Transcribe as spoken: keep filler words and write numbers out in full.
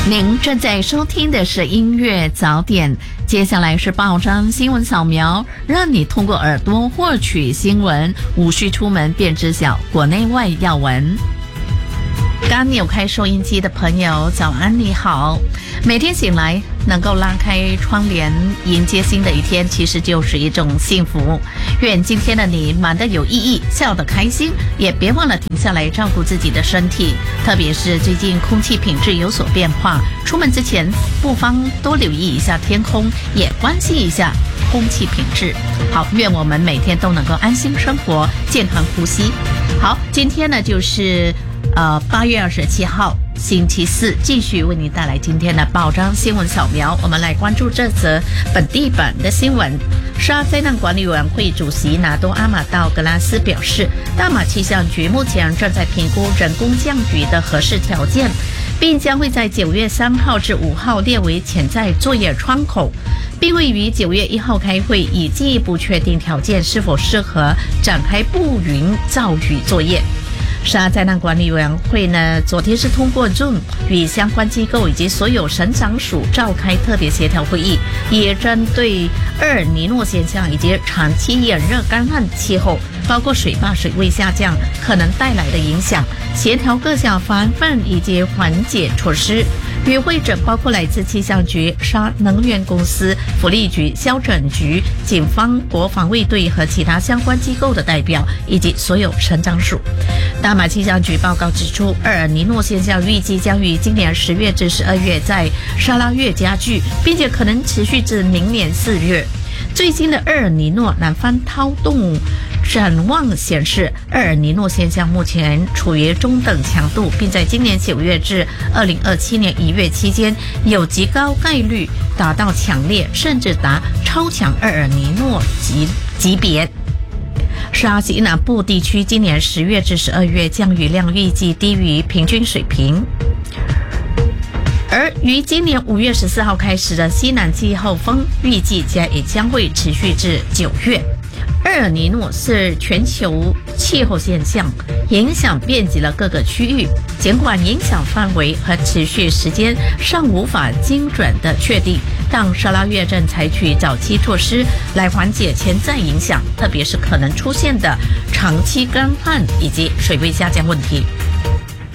您正在收听的是音乐早点，接下来是报章新闻扫描，让你通过耳朵获取新闻，无需出门便知晓国内外要闻。刚扭开收音机的朋友，早安，你好。每天醒来能够拉开窗帘迎接新的一天，其实就是一种幸福。愿今天的你忙得有意义，笑得开心，也别忘了停下来照顾自己的身体，特别是最近空气品质有所变化，出门之前不妨多留意一下天空，也关心一下空气品质。好，愿我们每天都能够安心生活，健康呼吸。好，今天呢就是呃八月二十七号星期四，继续为您带来今天的报章新闻扫描。我们来关注这则本地版的新闻。沙灾难管理委员会主席拿多阿马道格拉斯表示，大马气象局目前正在评估人工降雨的合适条件，并将会在九月三号至五号列为潜在作业窗口，并会于九月一号开会，以进一步确定条件是否适合展开布云造雨作业。沙灾难管理委员会呢，昨天是通过 Zoom 与相关机构以及所有省长署召开特别协调会议，也针对厄尔尼诺现象以及长期炎热干旱气候，包括水坝水位下降可能带来的影响，协调各项防范以及缓解措施。与会者包括来自气象局、沙能源公司、福利局、消拯局、警方、国防卫队和其他相关机构的代表，以及所有省长署。大马气象局报告指出，厄尔尼诺现象预计将于今年十月至十二月在沙拉越加剧，并且可能持续至明年四月。最新的厄尔尼诺南方涛动展望显示，厄尔尼诺现象目前处于中等强度，并在今年九月至二零二七年一月期间有极高概率达到强烈甚至达超强厄尔尼诺级级别。沙西南部地区今年十月至十二月降雨量预计低于平均水平。而于今年五月十四号开始的西南季候风预计将也将会持续至九月。厄尔尼诺是全球气候现象，影响遍及了各个区域，尽管影响范围和持续时间尚无法精准的确定，但沙拉越正采取早期措施来缓解潜在影响，特别是可能出现的长期干旱以及水位下降问题。